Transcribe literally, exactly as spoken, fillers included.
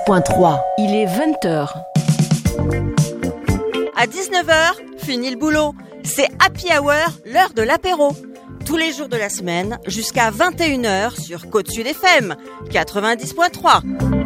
point trois. Il est vingt heures. À dix-neuf heures, fini le boulot. C'est Happy Hour, l'heure de l'apéro. Tous les jours de la semaine, jusqu'à vingt et une heures sur Côte Sud F M, quatre-vingt-dix point trois.